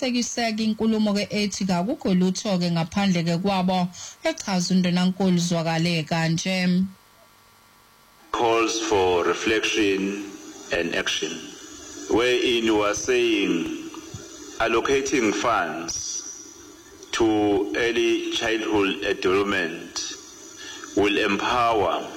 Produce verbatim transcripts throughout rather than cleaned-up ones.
waqinisekisa inkulumo ke ethi akukho lutho ke ngaphandle ke kwabo echaza uNdonankulu Zwakale kanje. Calls for reflection and action, wherein you are saying allocating funds to early childhood development will empower uh,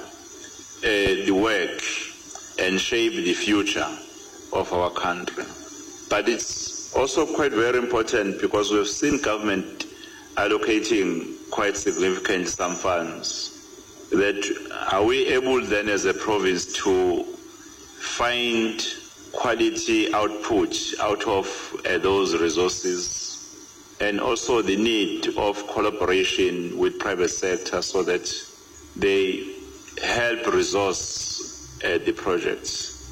the work and shape the future of our country. But it's also quite very important because we've seen government allocating quite significant some funds. That are we able then as a province to find quality output out of uh, those resources, and also the need of collaboration with private sector so that they help resource uh, the projects.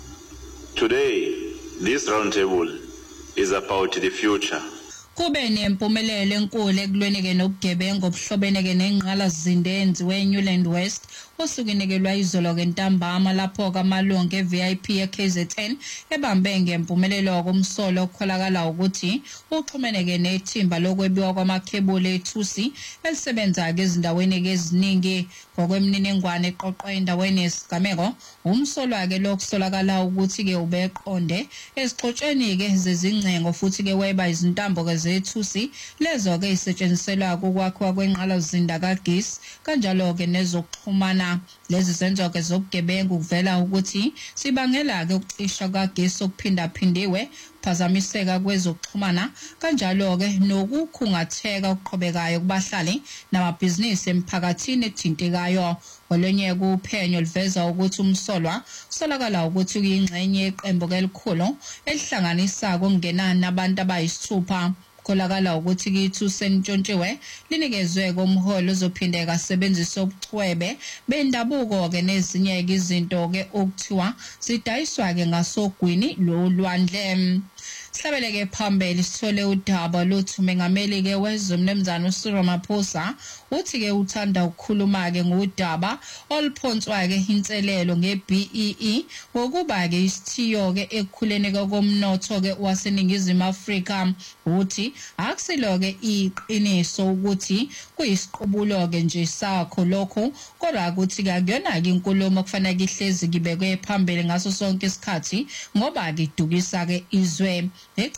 Today, this roundtable is about the future. Kube nempumelelo enkulu ekulweni ke nokugebenga obuhlobene ke nenqala zindenzi weNewland West osukunikelwa izolo ke ntambama lapho kamalungu eV I P eK Z N ebambe ngempumelelo komsolo okholakala ukuthi uxhumene ke nethimba lokwebiwa kwamakhebule ethusi elisebenza ke ezindaweni ke eziningi ngokwemininingwane eqoqwe endaweni yesigameko. Umsolo ke lokusolakala ukuthi ke ubeqonde ezixoxweni ke zezingcengo futhi ke weba izintambo ke zethusi lezo ke isetshenziselwa ukwakhwa kwenqala zinda kagesi kanjalo ke nezokuxhumana. Lezi zenzo ke zokugebenga ukuvela ukuthi sibangela ke ukucisha kagesi okuphinda phindiwe, phazamiseka kwezokuxhumana kanjalo ke nokukhungatheka okuqhubekayo kubahlali namabhizinisi emphakathini ethintekayo. Olonye kuphenyo liveza ukuthi umsolwa solakala ukuthi kuyingxenye yeqembu elikhulu elihlanganisa kongenani nabantu abayisithupha. Kolakala ukuthi kithu sentshontshwe linikezwe komholo ozophindeka sebenzisa ubuchwebe bendabuko ke nezinye izinto ke okuthiwa sidayiswa ke ngasogwini lo lwandle. Sihlabeleke phambili sithole udaba lothi umengameli ke wezomnumzana uCyril Ramaphosa uthi ke uthanda ukukhuluma ke ngodaba oluphonswa ke inselelo ngeB E E ngokuba ke isithiyo ke ekukhuleni komnotho ke waseningizimu Afrika. Uthi akusilo ke iqiniso ukuthi kuyisiqubulo ke nje sakho lokho kodwa ukuthi ke akuyona ke inkulumo kufanele ihlezi kibekwe phambili ngaso sonke isikhathi ngoba ke idukisa ke izwe. I'd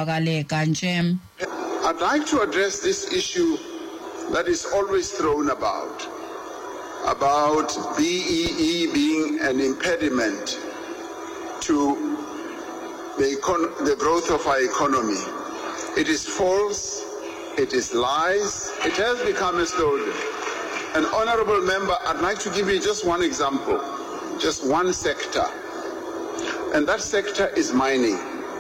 like to address this issue that is always thrown about, about B E E being an impediment to the, econ the growth of our economy. It is false, it is lies, it has become a slogan. An honorable member, I'd like to give you just one example, just one sector, and that sector is mining.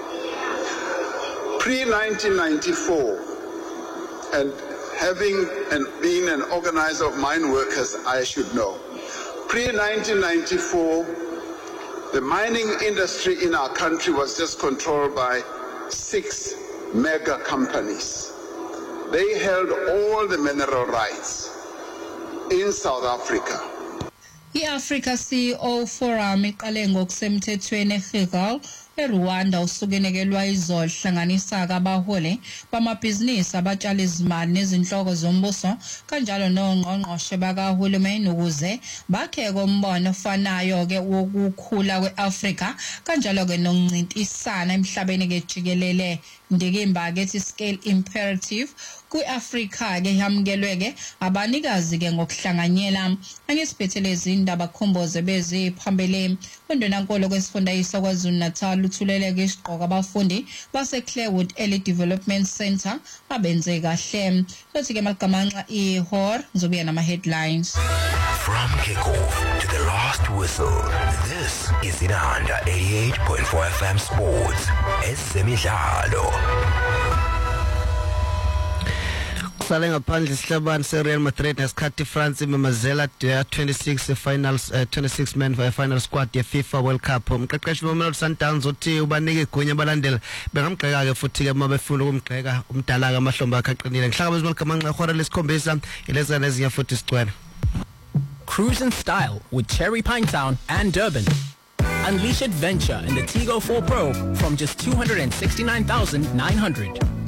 Pre nineteen ninety-four, and having and being an organizer of mine workers, I should know. Pre nineteen ninety-four, the mining industry in our country was just controlled by six mega companies. They held all the mineral rights in South Africa. I-Africa C E O Forum iqale ngokusemthethweni eGigal eRwanda usukenekelwa izolo hlanganisa abaholi bamabhizinisi abatshala izimali nezinhloko zombuso kanjalo nongqongqoshe bakahulumeni ukuze bakhe kombono ofanayo ke wokukhula kweAfrika kanjalo ke nokuncintisana emhlabeni ke jikelele. Ndikimba ke ethi scale imperative kwiAfrika ke yamukelwe ke abanikazi ke ngokuhlanganyela angisibhethele izindaba khomboze beziphambili. Undonankolo kwesifundayisa kwaZulu Natal uthuleleke isiqoka abafundi base Clearwood Early Development Center abenze kahle. Lothi ke magamanxa ihor ngizobuya nama headlines. From kickoff to the last whistle, this is Inanda eighty-eight point four F M Sports. Ezemidlalo. Sale ngaphandle isihlabani seReal Madrid nesikhathi France imemezela twenty-six finals uh, twenty-six men final squad ye FIFA World Cup. Umqeqeshi womelo Sundowns uthi ubanike igunya abalandeli bengamgxeka ke futhi ke mabefuna ukumgxeka umdala ka mahlombe akhaqinile. Ngihlaka bezimali gamanxa khona lesikhombisa ilezana ezinye futhi sigcwele. Cruise in style with Cherry Pine Town and Durban. Unleash adventure in the Tigo four Pro from just two hundred sixty-nine thousand nine hundred.